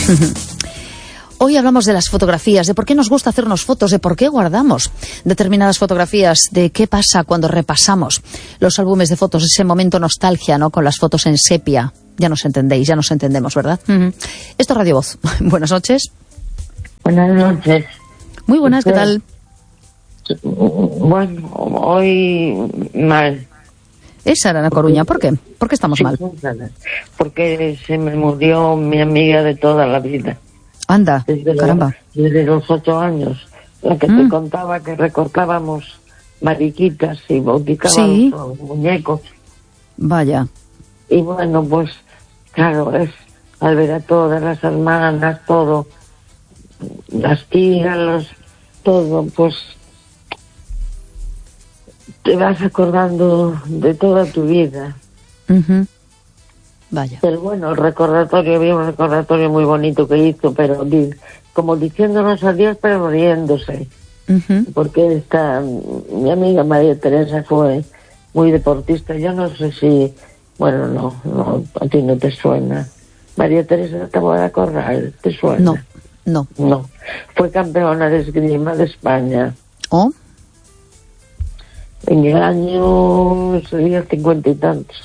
Hoy hablamos de las fotografías, de por qué nos gusta hacernos fotos, de por qué guardamos determinadas fotografías, de qué pasa cuando repasamos los álbumes de fotos, ese momento nostalgia, ¿no?, con las fotos en sepia. Ya nos entendéis, ya nos entendemos, ¿verdad? Esto es Radio Voz. Buenas noches. Buenas noches. Muy buenas, ¿qué tal? Bueno, hoy mal. Es Ana Coruña, ¿por qué? ¿Por qué estamos mal? Porque se me murió mi amiga de toda la vida. Anda, caramba. Desde los 8 años. La que te contaba que recortábamos mariquitas y bautizábamos los muñecos. Vaya. Y bueno, pues, claro, es al ver a todas las hermanas, todo, las tías, todo, pues, te vas acordando de toda tu vida. Vaya. Pero bueno, había un recordatorio muy bonito que hizo, pero como diciéndonos adiós, pero riéndose. Porque mi amiga María Teresa fue muy deportista. Yo no sé si, bueno, no, a ti no te suena. María Teresa te voy a acordar, ¿te suena? No. Fue campeona de esgrima de España. ¿Oh? En el año, sería 50 y tantos.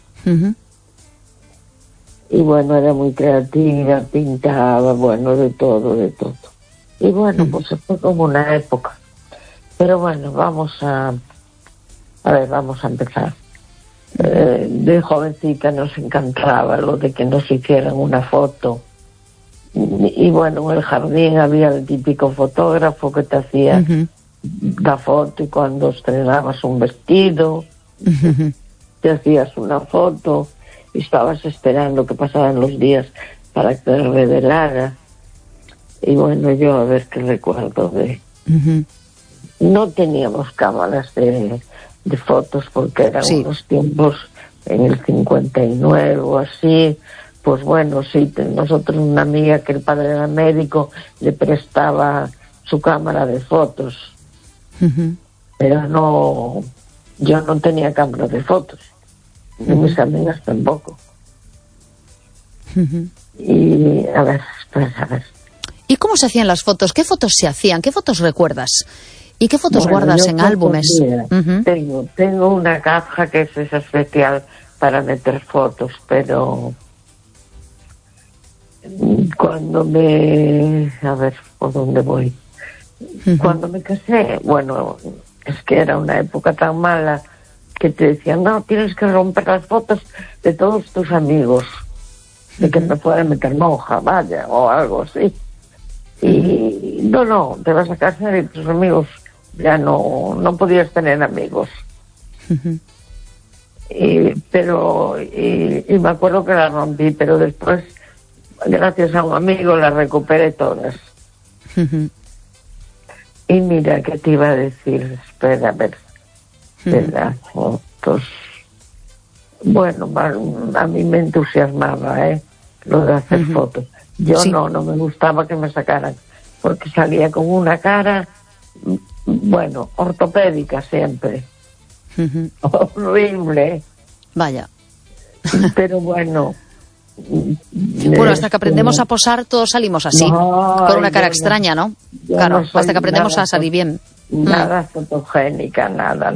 Y bueno, era muy creativa, pintaba, bueno, de todo. Y bueno, pues fue como una época. Pero bueno, vamos a empezar. De jovencita nos encantaba lo de que nos hicieran una foto. Y bueno, en el jardín había el típico fotógrafo que te hacía la foto, y cuando estrenabas un vestido, te hacías una foto. Y estabas esperando que pasaran los días para que te revelara. Y bueno, yo a ver qué recuerdo de... No teníamos cámaras de fotos porque eran unos tiempos en el 59 o así. Pues bueno, sí, nosotros una amiga que el padre era médico le prestaba su cámara de fotos. Pero yo no tenía cámara de fotos. Y mis amigas tampoco. Y a ver. ¿Y cómo se hacían las fotos? ¿Qué fotos se hacían? ¿Qué fotos recuerdas? ¿Y qué fotos guardas en álbumes? Tengo una caja que es especial para meter fotos, pero cuando a ver, ¿por dónde voy? Cuando me casé, bueno, es que era una época tan mala que te decían, no, tienes que romper las fotos de todos tus amigos, de que me puedan meter monja, vaya, o algo así. Y no, te vas a casar y tus amigos ya no podías tener amigos. Pero me acuerdo que las rompí, pero después, gracias a un amigo, las recuperé todas. Y mira, ¿qué te iba a decir? Espera, a ver. De las fotos. Bueno, a mí me entusiasmaba, lo de hacer fotos. Yo no me gustaba que me sacaran, porque salía con una cara, bueno, ortopédica siempre. Horrible. Vaya. Pero bueno. Bueno, hasta que aprendemos a posar, todos salimos así, con una cara extraña, ¿no? Claro, hasta que aprendemos a salir bien. Nada fotogénica, nada.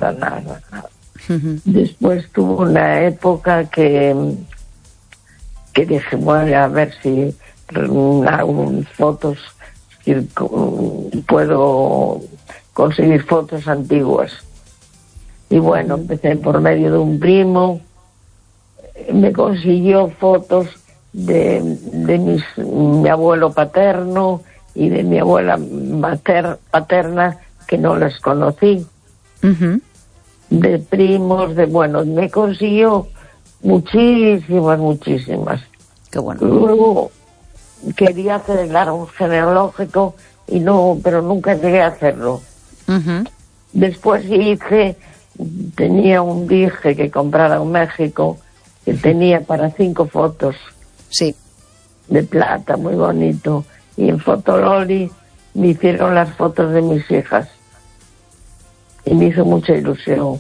Después tuvo una época que dije, bueno, a ver si hago fotos, si puedo conseguir fotos antiguas. Y bueno, empecé por medio de un primo, me consiguió fotos de mi abuelo paterno y de mi abuela paterna, que no las conocí, de primos, me consiguió muchísimas. Qué bueno. Luego quería hacer el árbol genealógico pero nunca llegué a hacerlo. Después tenía un dije que comprara en México, que tenía para 5 fotos. Sí. De plata, muy bonito. Y en Fotololi me hicieron las fotos de mis hijas. Y me hizo mucha ilusión.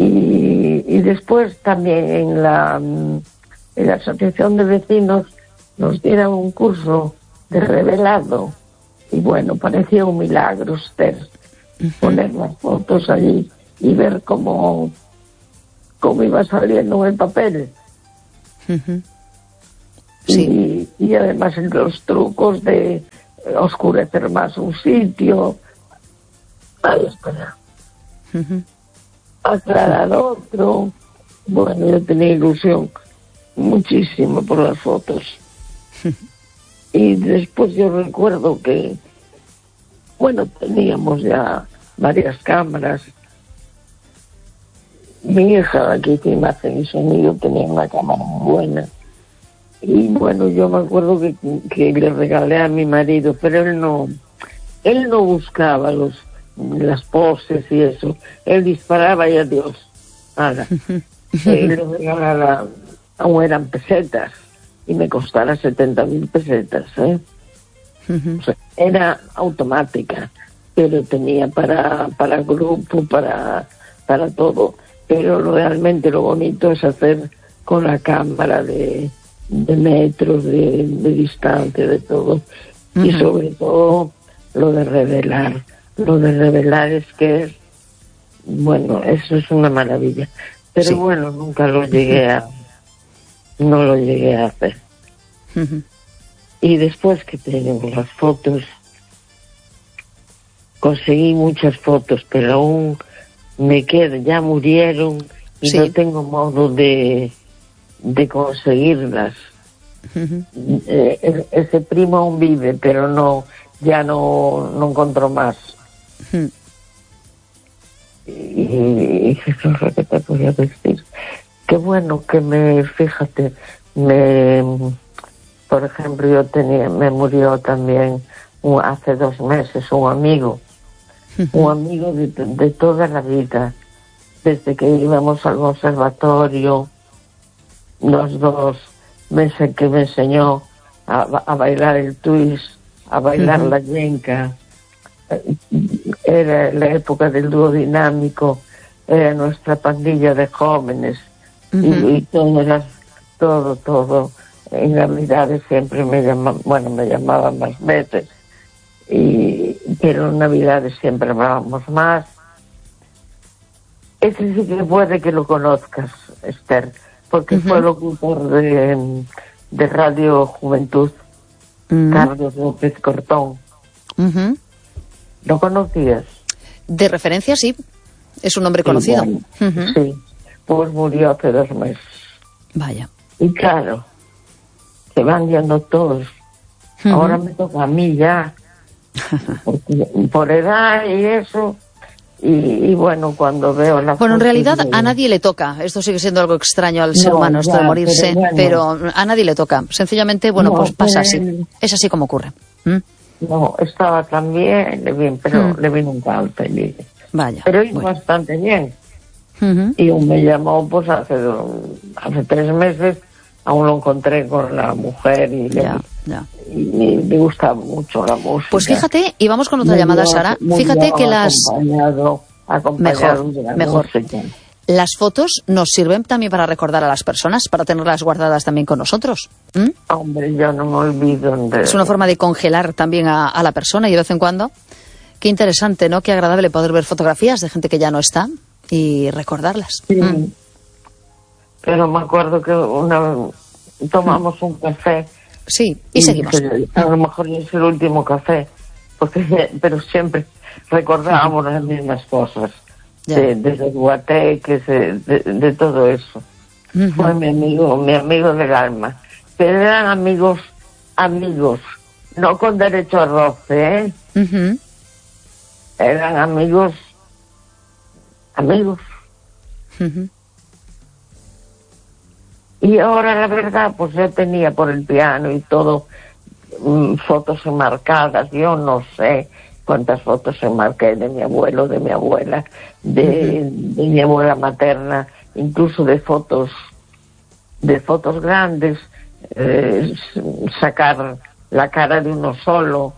Y después también en la asociación de vecinos nos dieran un curso de revelado. Y bueno, parecía un milagro, Esther, poner las fotos allí y ver cómo iba saliendo en el papel. Sí. Y además los trucos de oscurecer más un sitio, aclarar otro. Bueno, yo tenía ilusión muchísimo por las fotos. Y después yo recuerdo que, bueno, teníamos ya varias cámaras. Mi hija, aquí que imagen y sonido, tenía una cámara muy buena. Y bueno, yo me acuerdo que le regalé a mi marido, pero él no buscaba las poses y eso. Él disparaba y adiós. Nada. Él le regalaba, aún eran pesetas, y me costara 70.000 pesetas, ¿eh? O sea, era automática, pero tenía para grupo, para todo. Pero realmente lo bonito es hacer con la cámara de metros, de distancia, de todo. Y sobre todo lo de revelar. Lo de revelar es que, bueno, eso es una maravilla. Pero bueno, nunca no lo llegué a hacer. Y después que tengo las fotos, conseguí muchas fotos, pero aún me quedan, ya murieron y no tengo modo de conseguirlas. Ese primo aún vive, pero ya no encontró más. Y eso es lo que te podía decir. Qué bueno que fíjate, por ejemplo, me murió también hace 2 meses un amigo de toda la vida, desde que íbamos al conservatorio, los dos, que me enseñó a bailar el twist, a bailar la yenca. Era la época del dúo dinámico, era nuestra pandilla de jóvenes, y todo. En Navidades siempre me llamaba más veces, pero en Navidades siempre hablábamos más. Ese sí que puede que lo conozcas, Esther, porque fue locutor de Radio Juventud, Carlos López Cortón. ¿Lo conocías? De referencia, sí. Es un nombre conocido. Bueno, sí, pues murió hace 2 meses. Vaya. Y claro, se van yendo todos. Ahora me toca a mí ya, por edad y eso. Y bueno, cuando veo la Bueno, en realidad a nadie le toca. Esto sigue siendo algo extraño al ser humano, esto de morirse, pero a nadie le toca. Sencillamente, pues pasa así. Es así como ocurre. No, estaba también, pero le vino un cáncer. Vaya. Pero iba bastante bien. Y me llamó pues hace 3 meses, aún lo encontré con la mujer y le gustaba mucho la música. Pues fíjate, y vamos con otra llamada, Sara. Fíjate que mejor. Las fotos nos sirven también para recordar a las personas, para tenerlas guardadas también con nosotros. Hombre, yo no me olvido. Es una forma de congelar también a la persona y de vez en cuando. Qué interesante, ¿no? Qué agradable poder ver fotografías de gente que ya no está y recordarlas. Sí. Pero me acuerdo que tomamos un café. Sí, y seguimos. A lo mejor es el último café, pero siempre recordábamos las mismas cosas. De los guateques, de todo eso. Fue mi amigo del alma. Pero eran amigos, no con derecho a roce, ¿eh? Eran amigos. Y ahora la verdad, pues yo tenía por el piano y todo fotos enmarcadas, yo no sé cuántas fotos enmarqué de mi abuelo, de mi abuela, de mi abuela materna, incluso de fotos grandes, sacar la cara de uno solo,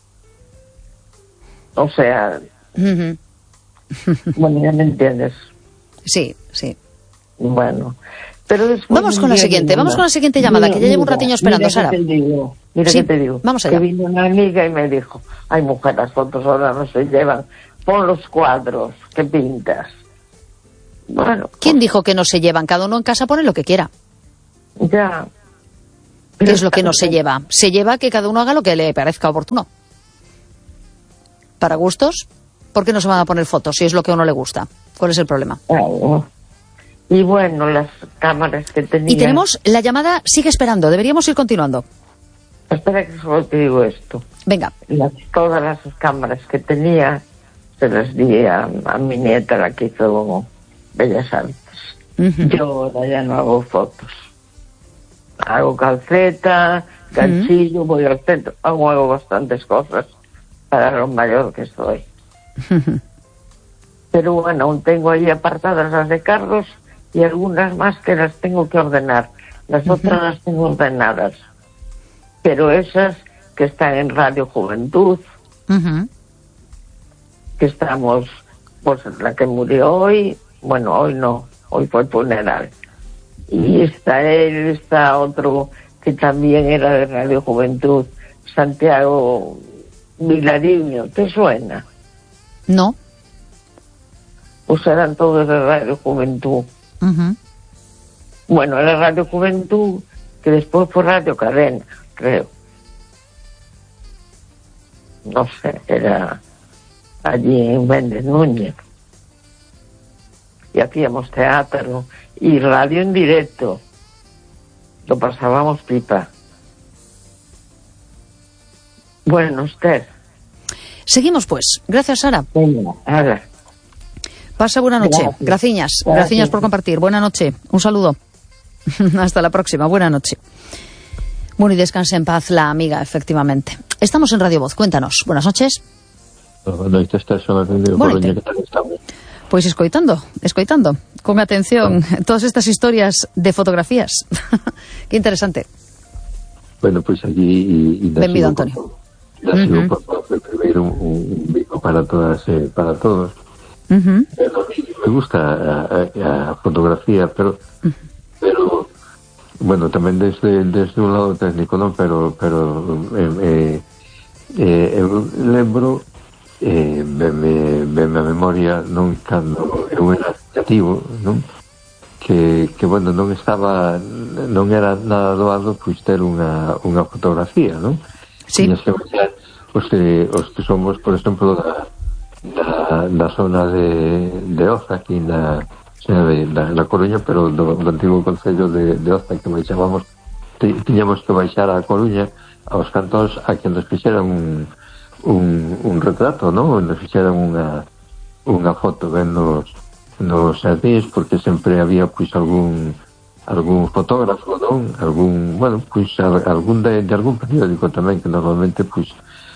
o sea, bueno, ya me entiendes. Sí, sí. Bueno, Pero vamos con la siguiente llamada, que ya llevo un ratiño esperando, Sara. Mira que te digo, vamos allá. Que vino una amiga y me dijo, ay mujer, las fotos ahora no se llevan, pon los cuadros que pintas. Bueno. ¿Quién dijo que no se llevan? Cada uno en casa pone lo que quiera. Ya. ¿Qué es lo que no se lleva? Se lleva que cada uno haga lo que le parezca oportuno. Para gustos, ¿por qué no se van a poner fotos si es lo que a uno le gusta? ¿Cuál es el problema? Y bueno, las cámaras que tenía... Y tenemos la llamada, sigue esperando, deberíamos ir continuando. Espera que solo te digo esto. Venga. Todas las cámaras que tenía se las di a mi nieta, la que hizo Bellas Artes. Yo ahora ya no hago fotos. Hago calceta, ganchillo, voy al centro, hago bastantes cosas para lo mayor que soy. Pero bueno, aún tengo ahí apartadas las de Carlos y algunas más que las tengo que ordenar. Las otras las tengo ordenadas. Pero esas que están en Radio Juventud, que estamos, pues la que murió hoy, bueno, hoy no, hoy fue el funeral. Y está él, está otro que también era de Radio Juventud, Santiago Vilariño, ¿te suena? No. Pues eran todos de Radio Juventud. Bueno, era Radio Juventud, que después fue Radio Cadena, creo. No sé, era allí en Méndez Núñez. Y hacíamos teatro y radio en directo. Lo pasábamos pipa. Bueno, Esther. Seguimos pues. Gracias, Sara. Venga, ahora. Pasa buena noche. Gracias por compartir. Buena noche. Un saludo. Hasta la próxima. Buena noche. Bueno, y descanse en paz la amiga, efectivamente. Estamos en Radio Voz. Cuéntanos. Buenas noches. Pois escoitando, con atención todas estas historias de fotografías. Qué interesante. Bueno, pois aquí benvido, Antonio. Primeiro un bico para todas para todos. Me gusta a fotografía, pero bueno, tamén desde un lado técnico, non? Pero lembro a memoria non cando eu era creativo, non? Que bueno, non era nada doado pois ter unha fotografía, non? Sí. Os que somos, por exemplo, da zona de Oza, aquí na Coruña, pero do antigo concello de Oza, que baixábamos, tiñamos que baixar a Coruña aos cantóns a que nos fixeran un retrato, non? Nos fixeran unha foto ben nos xardíns, porque sempre había pois algún fotógrafo, non? Algún de algún periódico tamén, que normalmente pois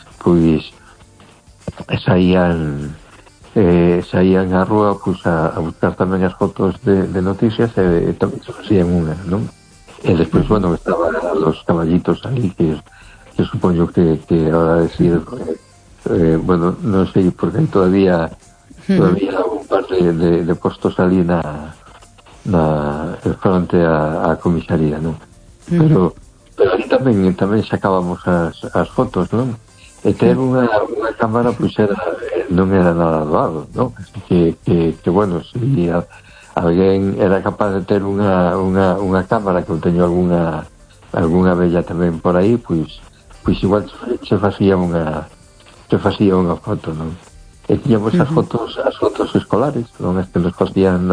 saían á rúa pois a buscar tamén as fotos de noticias, e tamén se facían unha, non? E despois, bueno, estaban los caballitos ali que supoño que ahora decir bueno, non sei, porque todavía un par de postos ali na fronte a comisaría, non? Pero ali tamén sacábamos as fotos, non? E ter unha cámara pois non era nada doado, non? Que bueno, si alguén era capaz de ter unha cámara, que eu teño algunha bella tamén por aí, pois igual se facía unha foto, non? E tiñamos as fotos escolares, non? As que nos facían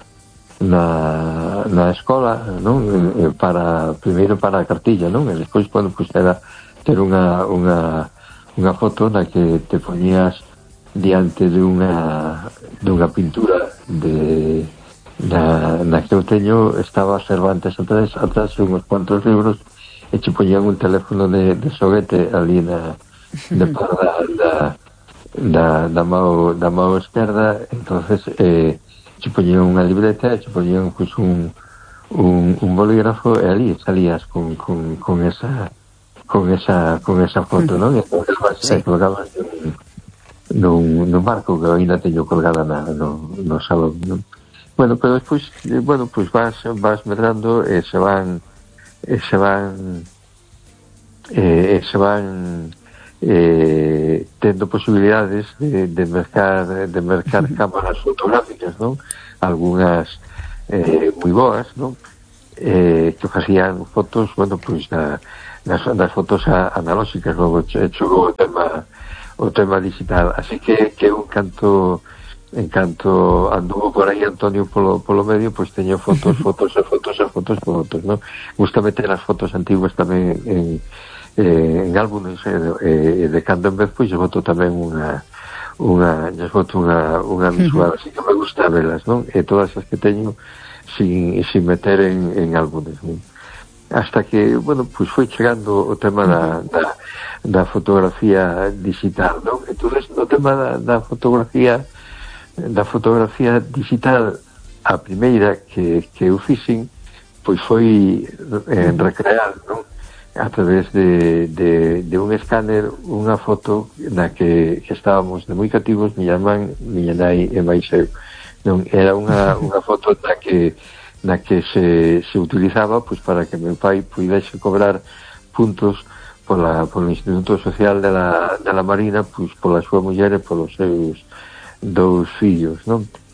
na escola, non? Primeiro para a cartilla, non? E despois, bueno, pois era ter unha foto na que te poñías diante de unha pintura na que eu teño, estaba Cervantes atrás unhos cuantos libros, e che poñían un teléfono de xoguete ali da mão esquerda. Entonces che poñían unha libreta, che poñían pois un bolígrafo, e ali salías con esa foto, non? E colgabas nun marco que ainda teño colgada no salón, non? Bueno, pero despois, pois vas medrando e se van tendo posibilidades de mercar cámaras fotográficas, non? Algunhas moi boas, non? Que facían fotos, pois das fotos analóxicas, logo chegou o tema digital, así que un canto anduvo por aí Antonio polo medio, pois teño fotos, non? Gusta meter as fotos antiguas tamén en álbumes, e de cando en vez pois boto tamén unha visual, así que me gusta velas, non? E todas as que teño sin meter en álbumes, non? Hasta que, pois foi chegando o tema da fotografía digital, non? Entón, no tema da fotografía digital, a primeira que eu fixen, pois foi recrear, non? A través de un escáner unha foto na que estábamos de moi cativos miña man, miña nai e máis eu, non? Era unha foto na que se utilizaba pois para que meu pai puidese cobrar puntos polo Instituto Social de la Marina, pois pola súa muller e polos seus 2 fillos, non?